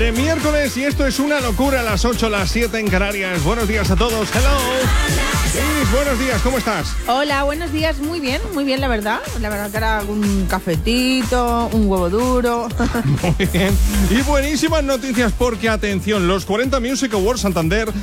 de miércoles y esto es una locura a las 8, las 7 en Canarias. Buenos días a todos. Hello. Iris, buenos días, ¿cómo estás? Hola, buenos días, muy bien, la verdad. La verdad que era un cafetito, un huevo duro. Muy bien. Y buenísimas noticias porque, atención, los 40 Music Awards Santander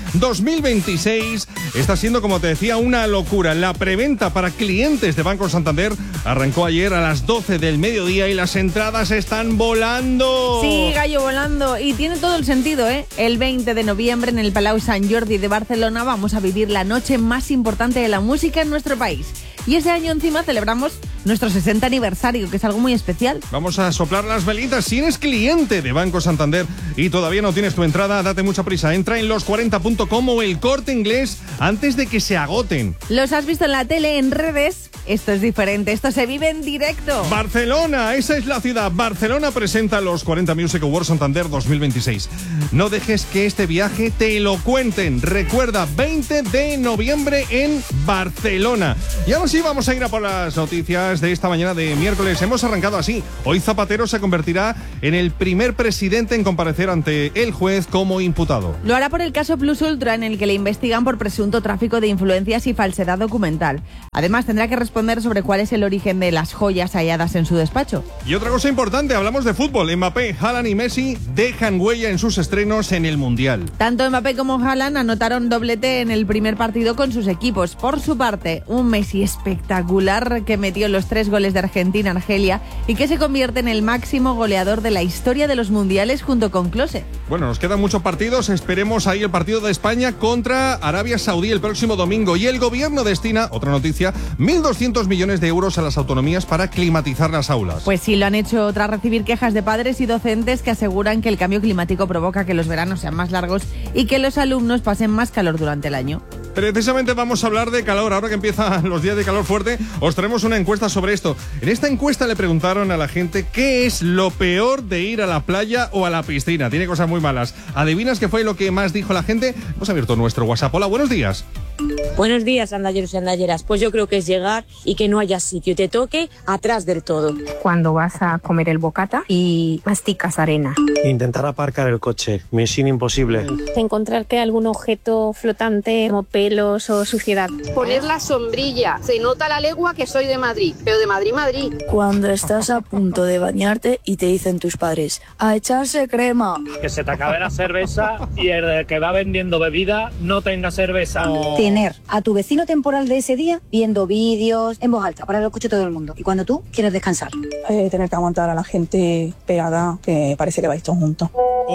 2026 está siendo, como te decía, una locura. La preventa para clientes de Banco Santander arrancó ayer a las 12 del mediodía y las entradas están volando. Sí, gallo, volando. Y tiene todo el sentido, ¿eh? El 20 de noviembre en el Palau Sant Jordi de Barcelona vamos a vivir la noche más importante de la música en nuestro país. Y ese año encima celebramos nuestro 60 aniversario, que es algo muy especial. Vamos a soplar las velitas. Si eres cliente de Banco Santander y todavía no tienes tu entrada, date mucha prisa. Entra en los40.com o El Corte Inglés antes de que se agoten. ¿Los has visto en la tele, en redes? Esto es diferente, esto se vive en directo. Barcelona, esa es la ciudad. Barcelona presenta los 40 Music Awards Santander 2026. No dejes que este viaje te lo cuenten. Recuerda, 20 de noviembre en Barcelona. Y ahora sí vamos a ir a por las noticias de esta mañana de miércoles. Hemos arrancado así. Hoy Zapatero se convertirá en el primer presidente en comparecer ante el juez como imputado. Lo hará por el caso Plus Ultra, en el que le investigan por presunto tráfico de influencias y falsedad documental. Además, tendrá que responder sobre cuál es el origen de las joyas halladas en su despacho. Y otra cosa importante, hablamos de fútbol. Mbappé, Haaland y Messi dejan huella en sus estrenos en el Mundial. Tanto Mbappé como Haaland anotaron doblete en el primer partido con sus equipos. Por su parte, un Messi espectacular que metió los 3 goles de Argentina, Argelia, y que se convierte en el máximo goleador de la historia de los mundiales junto con Klose. Bueno, nos quedan muchos partidos. Esperemos ahí el partido de España contra Arabia Saudí el próximo domingo. Y el gobierno destina, otra noticia, 1.200 millones de euros a las autonomías para climatizar las aulas. Pues sí, lo han hecho tras recibir quejas de padres y docentes que aseguran que el cambio climático provoca que los veranos sean más largos y que los alumnos pasen más calor durante el año. Precisamente vamos a hablar de calor. Ahora que empiezan los días de calor fuerte, os traemos una encuesta sobre esto. En esta encuesta le preguntaron a la gente qué es lo peor de ir a la playa o a la piscina. Tiene cosas muy malas. ¿Adivinas qué fue lo que más dijo la gente? Hemos abierto nuestro WhatsApp. Hola, buenos días. Buenos días, andalleros y andalleras. Pues yo creo que es llegar y que no haya sitio y te toque atrás del todo. Cuando vas a comer el bocata y masticas arena. Intentar aparcar el coche, misión imposible. Encontrarte algún objeto flotante como pelos o suciedad. Poner la sombrilla. Se nota a la legua que soy de Madrid, pero de Madrid, Madrid. Cuando estás a punto de bañarte y te dicen tus padres, a echarse crema. Que se te acabe la cerveza y el que va vendiendo bebida no tenga cerveza. Tener a tu vecino temporal de ese día viendo vídeos en voz alta para que lo escuche todo el mundo. Y cuando tú quieres descansar. Tener que aguantar a la gente pegada, que parece que vais todos juntos.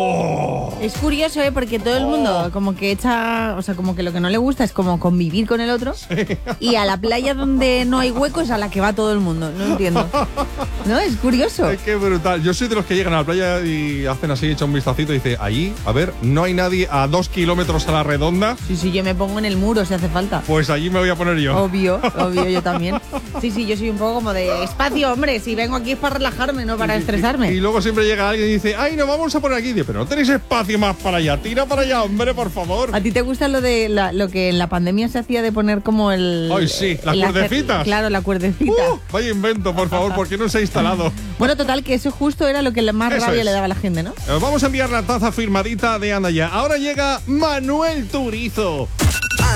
Oh. Es curioso, porque todo el mundo como que echa, o sea, como que lo que no le gusta es como convivir con el otro. Sí. Y a la playa donde no hay huecos a la que va todo el mundo. No entiendo. ¿No? Es curioso. Ay, qué brutal. Yo soy de los que llegan a la playa y hacen así, echan un vistacito y dice, allí, a ver, no hay nadie a 2 kilómetros a la redonda. Sí, yo me pongo en el muro si hace falta. Pues allí me voy a poner yo. Obvio, yo también. Sí, yo soy un poco como de espacio, hombre. Si vengo aquí es para relajarme, no para estresarme. Y luego siempre llega alguien y dice, ay, no vamos a poner aquí. Dice, pero no tenéis espacio más para allá. Tira para allá, hombre, por favor. ¿A ti te gusta lo de lo que en la pandemia se hacía de poner como el... Ay, sí, las cuerdecitas. Claro, la cuerdecita. Vaya invento, por favor, ¿por qué no se ha instalado? Bueno, total, que eso justo era lo que más rabia le daba a la gente, ¿no? Vamos a enviar la taza firmadita de Anda Ya. Ahora llega Manuel Turizo.